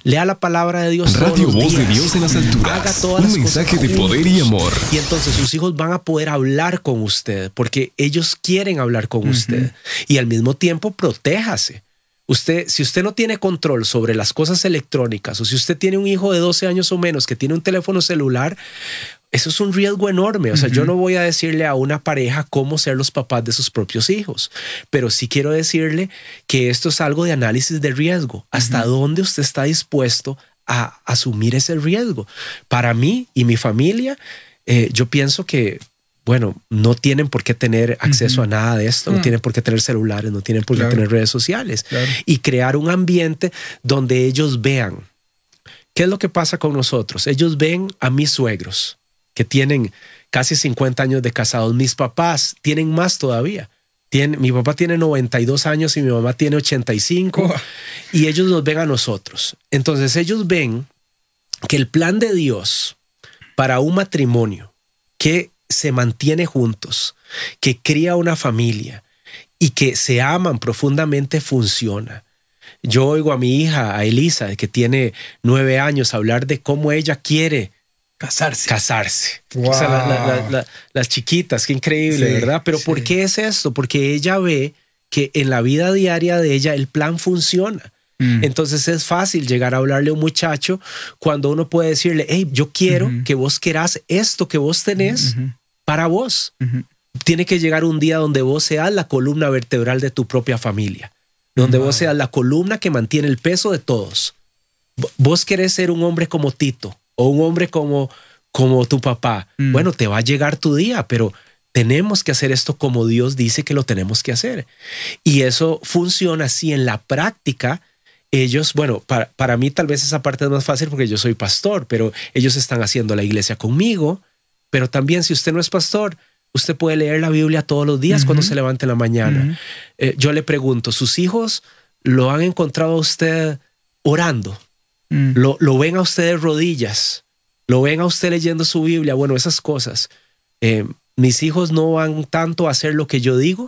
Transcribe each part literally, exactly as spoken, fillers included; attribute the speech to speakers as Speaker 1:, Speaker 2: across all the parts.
Speaker 1: Lea la palabra de Dios todos
Speaker 2: Radio
Speaker 1: los
Speaker 2: Voz
Speaker 1: días.
Speaker 2: de Dios en las alturas.
Speaker 1: Haga todas
Speaker 2: Un
Speaker 1: las
Speaker 2: mensaje
Speaker 1: cosas
Speaker 2: de
Speaker 1: juntos.
Speaker 2: poder y amor.
Speaker 1: Y entonces sus hijos van a poder hablar con usted porque ellos quieren hablar con uh-huh. usted. Y al mismo tiempo, protéjase. Usted, si usted no tiene control sobre las cosas electrónicas o si usted tiene un hijo de doce años o menos que tiene un teléfono celular, eso es un riesgo enorme. O sea, uh-huh. yo no voy a decirle a una pareja cómo ser los papás de sus propios hijos, pero sí quiero decirle que esto es algo de análisis de riesgo. ¿Hasta uh-huh. dónde usted está dispuesto a asumir ese riesgo? Para mí y mi familia, eh, yo pienso que bueno, no tienen por qué tener acceso uh-huh. a nada de esto, no uh-huh. tienen por qué tener celulares, no tienen por qué claro. tener redes sociales claro. y crear un ambiente donde ellos vean. ¿Qué es lo que pasa con nosotros? Ellos ven a mis suegros que tienen casi cincuenta años de casados. Mis papás tienen más todavía. Tienen, mi papá tiene noventa y dos años y mi mamá tiene ochenta y cinco oh. y ellos nos ven a nosotros. Entonces ellos ven que el plan de Dios para un matrimonio que se mantiene juntos, que cría una familia y que se aman profundamente funciona. Yo oigo a mi hija, a Elisa, que tiene nueve años, hablar de cómo ella quiere
Speaker 3: casarse.
Speaker 1: Casarse.
Speaker 3: Wow.
Speaker 1: O sea, la, la, la, la, las chiquitas, qué increíble, sí, ¿verdad? Pero sí. ¿por qué es esto? Porque ella ve que en la vida diaria de ella el plan funciona. Mm. Entonces es fácil llegar a hablarle a un muchacho cuando uno puede decirle, hey, yo quiero uh-huh. que vos querás esto que vos tenés uh-huh. para vos. Uh-huh. Tiene que llegar un día donde vos seas la columna vertebral de tu propia familia, donde uh-huh. vos seas la columna que mantiene el peso de todos. Vos querés ser un hombre como Tito o un hombre como, como tu papá. Uh-huh. Bueno, te va a llegar tu día, pero tenemos que hacer esto como Dios dice que lo tenemos que hacer. Y eso funciona así en la práctica. Ellos, bueno, para, para mí tal vez esa parte es más fácil porque yo soy pastor, pero ellos están haciendo la iglesia conmigo. Pero también si usted no es pastor, usted puede leer la Biblia todos los días uh-huh. cuando se levante en la mañana. Uh-huh. Eh, yo le pregunto, ¿sus hijos lo han encontrado a usted orando? Uh-huh. ¿Lo, lo ven a usted de rodillas? ¿Lo ven a usted leyendo su Biblia? Bueno, esas cosas. Eh, mis hijos no van tanto a hacer lo que yo digo,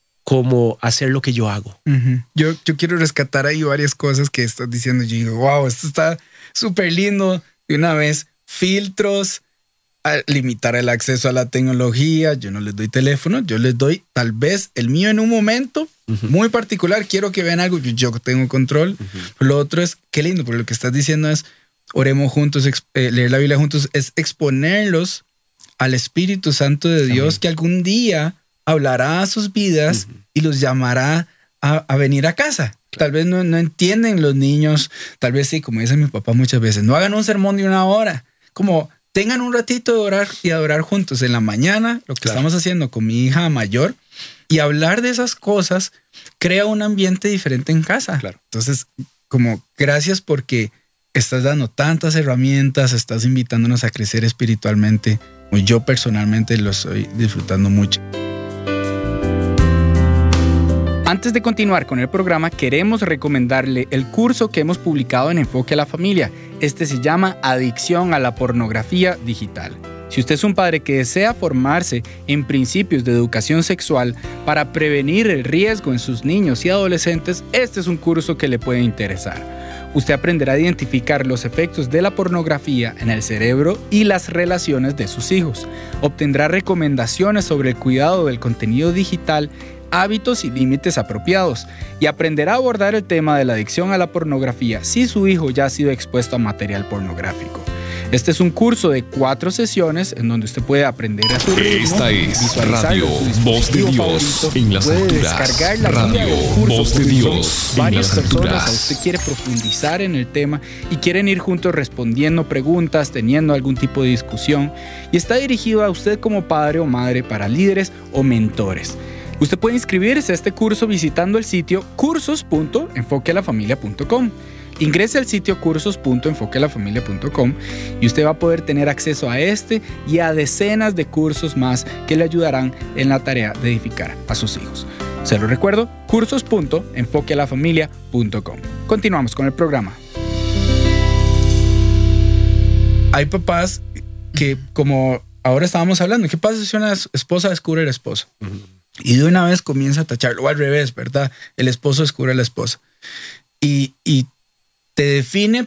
Speaker 1: como hacer lo que yo hago.
Speaker 3: Uh-huh. Yo, yo quiero rescatar ahí varias cosas que estás diciendo. Yo digo, wow, esto está súper lindo. De una vez, filtros, a limitar el acceso a la tecnología. Yo no les doy teléfono, yo les doy tal vez el mío en un momento uh-huh. muy particular. Quiero que vean algo, yo, yo tengo control. Uh-huh. Lo otro es, qué lindo, porque lo que estás diciendo es, oremos juntos, exp- eh, leer la Biblia juntos, es exponerlos al Espíritu Santo de Dios Amén. Que algún día hablará a sus vidas uh-huh. y los llamará a, a venir a casa. Claro. Tal vez no, no entienden los niños, tal vez sí, como dice mi papá muchas veces, no hagan un sermón de una hora, como tengan un ratito de orar y adorar juntos en la mañana, lo que claro. estamos haciendo con mi hija mayor, y hablar de esas cosas crea un ambiente diferente en casa.
Speaker 1: Claro.
Speaker 3: Entonces, como gracias porque estás dando tantas herramientas, estás invitándonos a crecer espiritualmente. Yo personalmente lo estoy disfrutando mucho.
Speaker 4: Antes de continuar con el programa, queremos recomendarle el curso que hemos publicado en Enfoque a la Familia. Este se llama Adicción a la Pornografía Digital. Si usted es un padre que desea formarse en principios de educación sexual para prevenir el riesgo en sus niños y adolescentes, este es un curso que le puede interesar. Usted aprenderá a identificar los efectos de la pornografía en el cerebro y las relaciones de sus hijos. Obtendrá recomendaciones sobre el cuidado del contenido digital, hábitos y límites apropiados, y aprenderá a abordar el tema de la adicción a la pornografía si su hijo ya ha sido expuesto a material pornográfico. Este es un curso de cuatro sesiones en donde usted puede aprender a su ritmo.
Speaker 2: Esta es Radio Voz de Dios en las
Speaker 4: puede
Speaker 2: alturas.
Speaker 4: Descargar la
Speaker 2: Radio
Speaker 4: guía del curso,
Speaker 2: Voz de Dios en
Speaker 4: varias
Speaker 2: las
Speaker 4: personas,
Speaker 2: alturas.
Speaker 4: a usted quiere profundizar en el tema y quieren ir juntos respondiendo preguntas, teniendo algún tipo de discusión, y está dirigido a usted como padre o madre para líderes o mentores. Usted puede inscribirse a este curso visitando el sitio cursos punto enfoque a la familia punto com. Ingrese al sitio cursos punto enfoque a la familia punto com y usted va a poder tener acceso a este y a decenas de cursos más que le ayudarán en la tarea de edificar a sus hijos. Se lo recuerdo, cursos punto enfoque a la familia punto com. Continuamos con el programa.
Speaker 3: Hay papás que, como ahora estábamos hablando, ¿qué pasa si una esposa descubre al esposo? Uh-huh. Y de una vez comienza a tacharlo, o al revés, ¿verdad? El esposo descubre a la esposa. Y, y te define